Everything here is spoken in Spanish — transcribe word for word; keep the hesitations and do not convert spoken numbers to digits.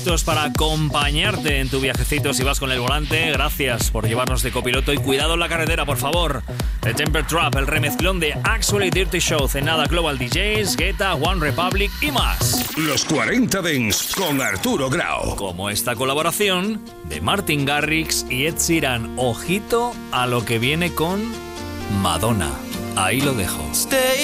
Para acompañarte en tu viajecito si vas con el volante. Gracias por llevarnos de copiloto y cuidado en la carretera, por favor. The Temper Trap, el remezclón de Actually Dirty Show, Cenada Global D Js, Guetta, One Republic y más. Los cuarenta Dance con Arturo Grau. Como esta colaboración de Martin Garrix y Ed Sheeran. Ojito a lo que viene con Madonna. Ahí lo dejo. Stay